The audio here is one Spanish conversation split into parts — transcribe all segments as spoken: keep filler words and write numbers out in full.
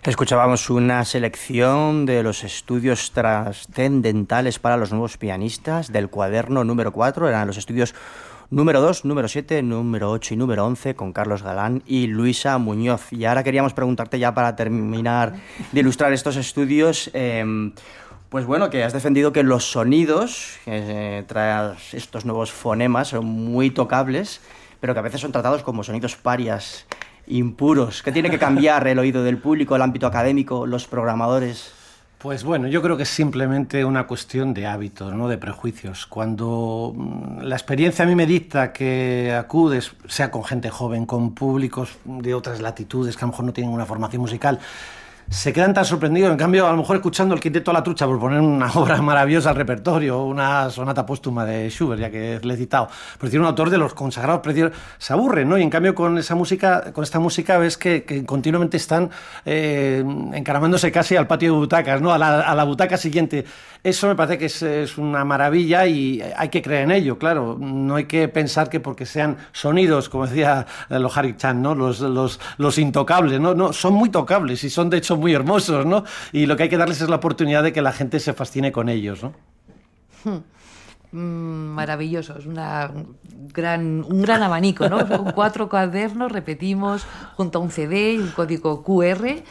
Escuchábamos una selección de los estudios trascendentales para los nuevos pianistas del cuaderno número cuatro. Eran los estudios número dos, número siete, número ocho y número once con Carlos Galán y Luisa Muñoz. Y ahora queríamos preguntarte, ya para terminar de ilustrar estos estudios, eh, pues bueno, que has defendido que los sonidos eh, tras estos nuevos fonemas son muy tocables, pero que a veces son tratados como sonidos parias, impuros. ¿Qué tiene que cambiar el oído del público, el ámbito académico, los programadores? Pues bueno, yo creo que es simplemente una cuestión de hábitos, no de prejuicios. Cuando la experiencia a mí me dicta que acudes, sea con gente joven, con públicos de otras latitudes que a lo mejor no tienen una formación musical, se quedan tan sorprendidos. En cambio, a lo mejor escuchando el Quinteto a la Trucha, por poner una obra maravillosa al repertorio, una sonata póstuma de Schubert, ya que le he citado, por decir un autor de los consagrados precios, se aburre, ¿no? Y en cambio con esa música, con esta música ves que, que continuamente están eh, encaramándose casi al patio de butacas, ¿no? A la, a la butaca siguiente. Eso me parece que es, es una maravilla y hay que creer en ello, claro. No hay que pensar que porque sean sonidos, como decía Lohari Chan, ¿no? Los, los, los intocables, ¿no? No, son muy tocables y son de hecho muy hermosos, ¿no? Y lo que hay que darles es la oportunidad de que la gente se fascine con ellos, ¿no? Mm, maravilloso, es una gran, un gran abanico, ¿no? Con cuatro cuadernos, repetimos, junto a un C D y un código Q R,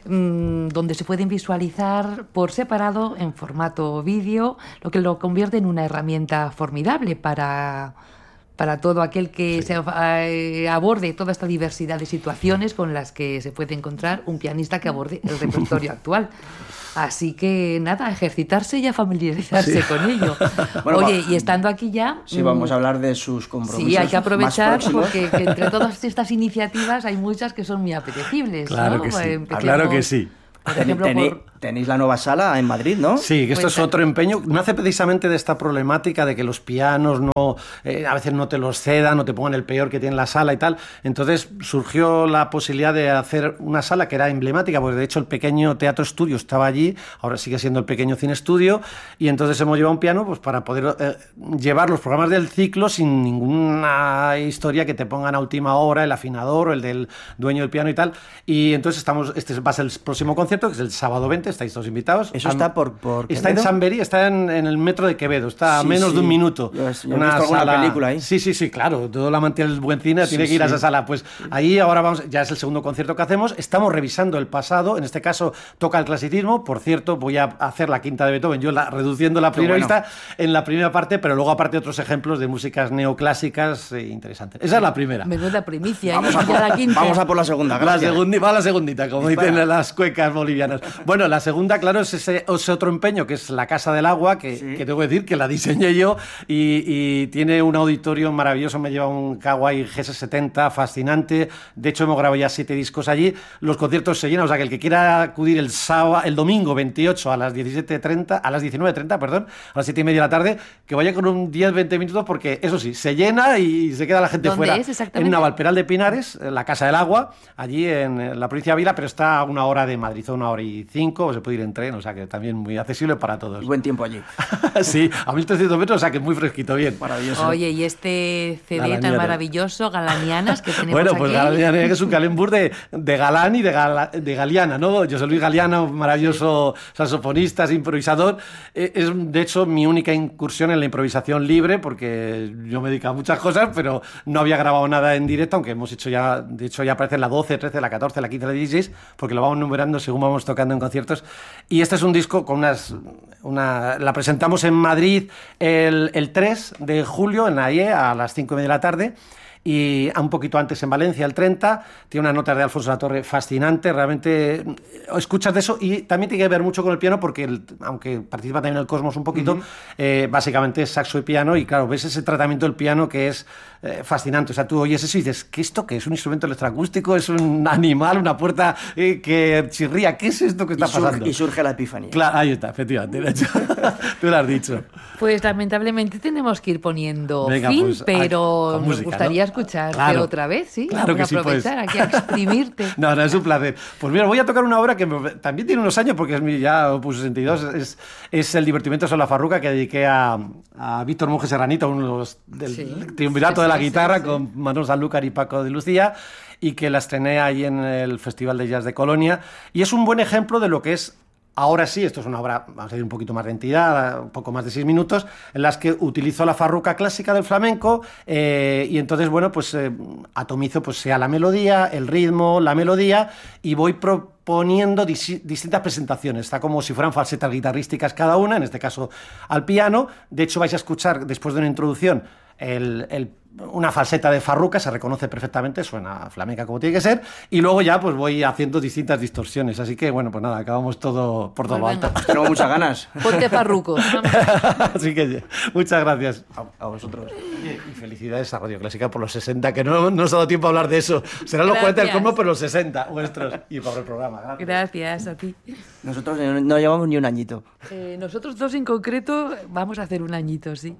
mmm, donde se pueden visualizar por separado en formato vídeo, lo que lo convierte en una herramienta formidable para... para todo aquel que sí. se eh, aborde toda esta diversidad de situaciones con las que se puede encontrar un pianista que aborde el repertorio actual. Así que nada, ejercitarse y a familiarizarse sí. con ello. Bueno, Oye, va, y estando aquí ya... Sí, vamos a hablar de sus compromisos. Sí, hay que aprovechar porque que entre todas estas iniciativas hay muchas que son muy apetecibles. Claro ¿no? que sí, Empecemos, claro que sí. Por ejemplo, Tenéis, por... tenéis la nueva sala en Madrid, ¿no? Sí, que esto Cuenta. es otro empeño. Nace precisamente de esta problemática de que los pianos no eh, a veces no te los cedan, no te pongan el peor que tiene la sala y tal. Entonces surgió la posibilidad de hacer una sala que era emblemática, porque de hecho el pequeño teatro estudio estaba allí, ahora sigue siendo el pequeño cine estudio, y entonces hemos llevado un piano pues para poder eh, llevar los programas del ciclo sin ninguna historia que te pongan a última hora, el afinador o el del dueño del piano y tal. Y entonces estamos, este va a ser el próximo concierto, que es el sábado veinte, estáis todos invitados. ¿Eso está por, por Está en San Berí, está en, en el metro de Quevedo, está sí, a menos sí. de un minuto. Yo, yo una he visto sala... alguna película ahí. Sí, sí, sí, claro, todo el amante del buen cine sí, tiene que ir sí. a esa sala. Pues ahí ahora vamos, ya es el segundo concierto que hacemos, estamos revisando el pasado, en este caso toca el clasicismo, por cierto, voy a hacer la quinta de Beethoven, yo la, reduciendo la primera bueno. vista en la primera parte, pero luego aparte otros ejemplos de músicas neoclásicas eh, interesantes. Esa es la primera. Menuda primicia. Vamos, a por, la quinta. vamos a por la segunda, gracias. La segunda, va la segundita, como Dispara. dicen las cuecas bolivianas. Bueno, la segunda, claro, es ese, ese otro empeño, que es la Casa del Agua, que, sí. que tengo que decir que la diseñé yo, y, y tiene un auditorio maravilloso, me lleva un Kawai G S setenta fascinante, de hecho hemos grabado ya siete discos allí, los conciertos se llenan, o sea que el que quiera acudir el sábado, el domingo veintiocho a las diecisiete treinta, a las diecinueve treinta, perdón, a las siete y media de la tarde, que vaya con un diez veinte minutos, porque eso sí, se llena y se queda la gente ¿Dónde fuera. es exactamente? En Navalperal de Pinares, la Casa del Agua, allí en la provincia de Ávila, pero está a una hora de Madrid, a una hora y cinco, o se puede ir en tren, o sea que también muy accesible para todos. Buen tiempo allí. Sí, a mil trescientos metros, o sea que muy fresquito, bien. Maravilloso. Oye, y este C D Galaniana. Tan maravilloso, Galanianas, que tenemos bueno, aquí. Bueno, pues Galaniana es un calembur de, de Galán y de, Gala, de Galiana, ¿no? José Luis Galiana, un maravilloso sí. saxofonista, improvisador. Es, de hecho, mi única incursión en la improvisación libre, porque yo me dedico a muchas cosas, pero no había grabado nada en directo, aunque hemos hecho ya, de hecho, ya aparecen la doce, trece, la catorce, la quince, la dieciséis, porque lo vamos numerando según vamos tocando en conciertos. Y este es un disco con unas... Una, la presentamos en Madrid el, el tres de julio, en la I E, a las cinco y media de la tarde. Y un poquito antes en Valencia, el treinta, tiene unas notas de Alfonso Latorre fascinante, realmente escuchas de eso, y también tiene que ver mucho con el piano, porque el, aunque participa también el Cosmos un poquito, uh-huh. eh, básicamente es saxo y piano, y claro, ves ese tratamiento del piano que es eh, fascinante, o sea, tú oyes eso y dices, ¿qué esto qué es? ¿Un instrumento electroacústico? ¿Es un animal? ¿Una puerta eh, que chirría? ¿Qué es esto que está y surge, pasando? Y surge la epifanía. Claro, ahí está, efectivamente, tú lo has dicho. Pues lamentablemente tenemos que ir poniendo Venga, fin, pues, pero ay, nos música, gustaría ¿no? escucharte Claro. otra vez, ¿sí? Claro Vamos que a sí, pues. aprovechar aquí a exprimirte. No, no, es un placer. Pues mira, voy a tocar una obra que me- también tiene unos años, porque es mi ya opus sesenta y dos, es, es El divertimento sobre la farruca, que dediqué a, a Víctor Monge Serranito, uno de los del Sí, triunvirato sí, de la sí, guitarra, sí, sí. con Manuel Sanlúcar y Paco de Lucía, y que la estrené ahí en el Festival de Jazz de Colonia. Y es un buen ejemplo de lo que es. Ahora sí, esto es una obra, vamos a decir, un poquito más de entidad, un poco más de seis minutos, en las que utilizo la farruca clásica del flamenco eh, y entonces, bueno, pues eh, atomizo pues sea la melodía, el ritmo, la melodía y voy proponiendo dis- distintas presentaciones. Está como si fueran falsetas guitarrísticas cada una, en este caso al piano. De hecho, vais a escuchar, después de una introducción, el, el, una falseta de farruca, se reconoce perfectamente, suena flamenca como tiene que ser, y luego ya pues voy haciendo distintas distorsiones, así que bueno, pues nada, acabamos todo por todo Pues alto. venga. Tenemos muchas ganas. Ponte farruco. Vamos. Así que muchas gracias. A, a vosotros. Oye, y felicidades a Radio Clásica por los sesenta, que no nos ha dado tiempo a hablar de eso. Serán los cuarenta del Gracias. colmo, pero los sesenta vuestros. Y por el programa, gracias. Gracias a ti. Nosotros no, no llevamos ni un añito. Eh, nosotros dos en concreto vamos a hacer un añito, sí.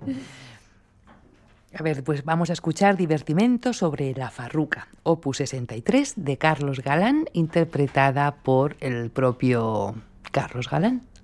A ver, pues vamos a escuchar Divertimento sobre la farruca, opus sesenta y tres de Carlos Galán, interpretada por el propio Carlos Galán.